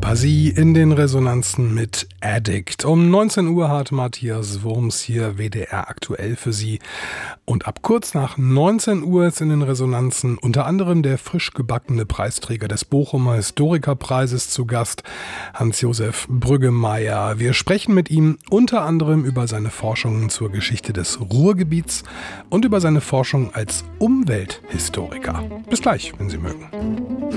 Sie in den Resonanzen mit Addict. Um 19 Uhr hat Matthias Wurms hier WDR aktuell für Sie. Und ab kurz nach 19 Uhr ist in den Resonanzen unter anderem der frisch gebackene Preisträger des Bochumer Historikerpreises zu Gast, Hans-Josef Brüggemeier. Wir sprechen mit ihm unter anderem über seine Forschungen zur Geschichte des Ruhrgebiets und über seine Forschung als Umwelthistoriker. Bis gleich, wenn Sie mögen.